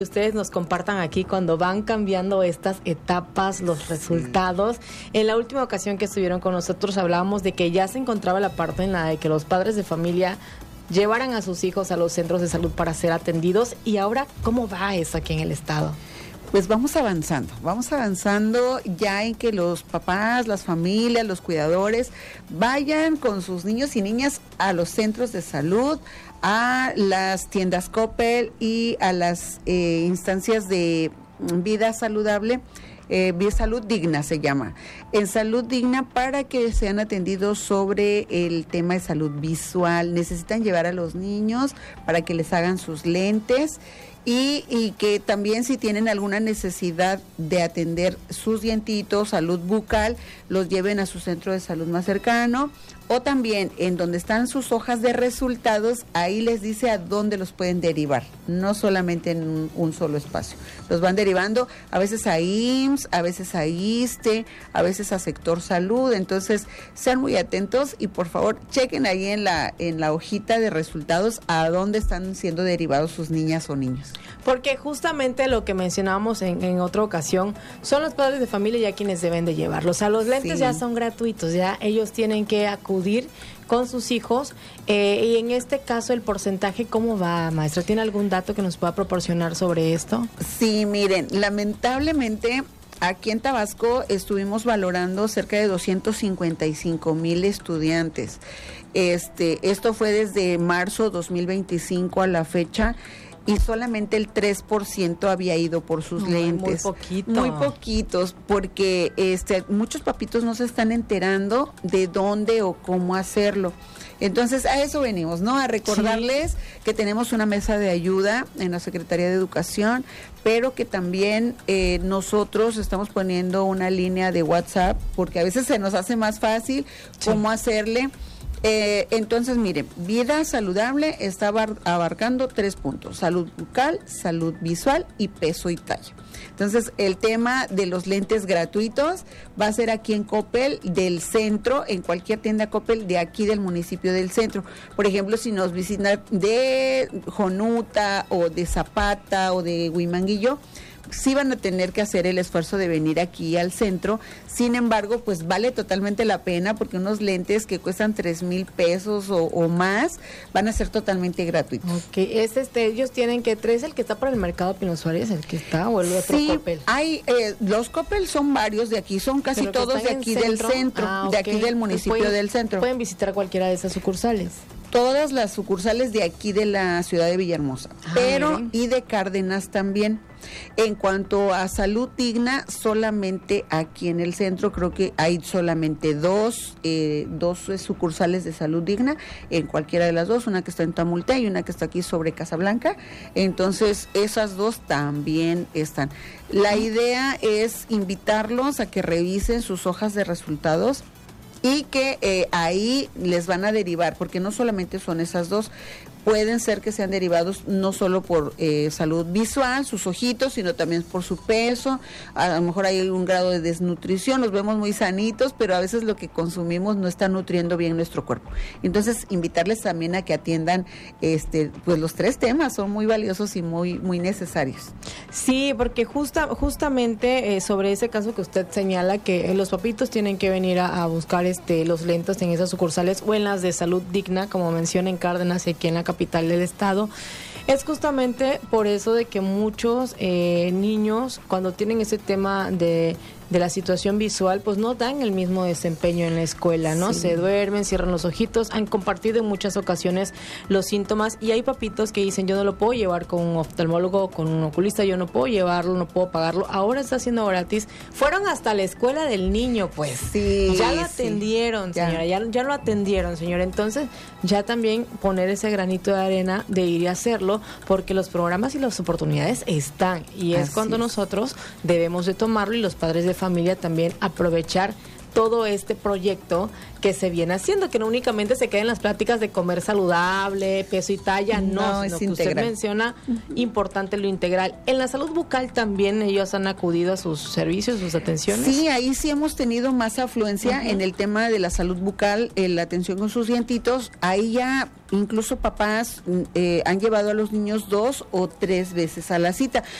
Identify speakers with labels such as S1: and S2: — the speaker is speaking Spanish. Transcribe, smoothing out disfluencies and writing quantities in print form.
S1: Ustedes nos compartan aquí cuando van cambiando estas etapas, los resultados. En la última ocasión que estuvieron con nosotros hablábamos de que ya se encontraba la parte en la de que los padres de familia llevaran a sus hijos a los centros de salud para ser atendidos. Y ahora, ¿cómo va eso aquí en el estado?
S2: Pues vamos avanzando ya en que los papás, las familias, los cuidadores vayan con sus niños y niñas a los centros de salud, a las tiendas Coppel y a las instancias de vida saludable. Salud Digna se llama, en Salud Digna, para que sean atendidos sobre el tema de salud visual. Necesitan llevar a los niños para que les hagan sus lentes y que también si tienen alguna necesidad de atender sus dientitos, salud bucal, los lleven a su centro de salud más cercano, o también en donde están sus hojas de resultados, ahí les dice a dónde los pueden derivar, no solamente en un solo espacio. Los van derivando a veces a IMSS, a veces a ISSSTE, a veces a sector salud. Entonces sean muy atentos y por favor chequen ahí en la hojita de resultados a dónde están siendo derivados sus niñas o niños.
S1: Porque justamente lo que mencionábamos en otra ocasión, son los padres de familia ya quienes deben de llevarlos. A los lentes ya son gratuitos, ya ellos tienen que acudir con sus hijos. Y en este caso, el porcentaje, ¿cómo va, maestra? ¿Tiene algún dato que nos pueda proporcionar sobre esto? Sí, miren, lamentablemente aquí en Tabasco estuvimos valorando cerca de 255,000 estudiantes. Esto fue desde marzo 2025 a la fecha. Y solamente el 3% había ido por sus lentes. Muy poquitos, porque muchos papitos no se están enterando de dónde o cómo hacerlo. Entonces, a eso venimos, ¿no? A recordarles que tenemos una mesa de ayuda en la Secretaría de Educación, pero que también nosotros estamos poniendo una línea de WhatsApp, porque a veces se nos hace más fácil cómo hacerle. Entonces, miren, vida saludable está abarcando 3 puntos: salud bucal, salud visual y peso y talla. Entonces, el tema de los lentes gratuitos va a ser aquí en Coppel del centro, en cualquier tienda Coppel de aquí del municipio del centro. Por ejemplo, si nos visitan de Jonuta o de Zapata o de Huimanguillo, sí van a tener que hacer el esfuerzo de venir aquí al centro. Sin embargo, pues vale totalmente la pena, porque unos lentes que cuestan 3,000 pesos o más van a ser totalmente gratuitos. Ok, ellos tienen que, ¿es el que está por el mercado Pino Suárez, el que está, o el otro Coppel?
S2: Hay, los Coppel son varios de aquí, son casi todos de aquí del centro, de aquí del municipio del centro.
S1: Pueden visitar cualquiera de esas sucursales.
S2: Todas las sucursales de aquí de la ciudad de Villahermosa, pero y de Cárdenas también. En cuanto a Salud Digna, solamente aquí en el centro creo que hay solamente dos sucursales de Salud Digna, en cualquiera de las dos, una que está en Tamultea y una que está aquí sobre Casablanca. Entonces esas dos también están. La idea es invitarlos a que revisen sus hojas de resultados y que ahí les van a derivar, porque no solamente son esas dos, pueden ser que sean derivados no solo por salud visual, sus ojitos, sino también por su peso. A lo mejor hay un grado de desnutrición, los vemos muy sanitos, pero a veces lo que consumimos no está nutriendo bien nuestro cuerpo. Entonces, invitarles también a que atiendan pues los 3 temas, son muy valiosos y muy, muy necesarios.
S1: Sí, porque justamente sobre ese caso que usted señala, que los papitos tienen que venir a buscar los lentes en esas sucursales o en las de Salud Digna, como menciona en Cárdenas y aquí en la capital del estado. Es justamente por eso de que muchos niños, cuando tienen ese tema de la situación visual, pues no dan el mismo desempeño en la escuela, ¿no? Se duermen, cierran los ojitos, han compartido en muchas ocasiones los síntomas, y hay papitos que dicen: yo no lo puedo llevar con un oftalmólogo, con un oculista, yo no puedo llevarlo, no puedo pagarlo, ahora está siendo gratis. Fueron hasta la escuela del niño, pues. Ya lo atendieron, señora, ya lo atendieron, señora. Entonces, ya también poner ese granito de arena de ir y hacerlo, porque los programas y las oportunidades están, y es cuando nosotros debemos de tomarlo, y los padres de familia también aprovechar todo este proyecto que se viene haciendo, que no únicamente se queden las pláticas de comer saludable, peso y talla, no, sino que usted menciona, importante lo integral. En la salud bucal también ellos han acudido a sus servicios, sus atenciones.
S2: Sí, ahí sí hemos tenido más afluencia en el tema de la salud bucal, la atención con sus dientitos. Ahí ya incluso papás han llevado a los niños 2 o 3 veces a la cita.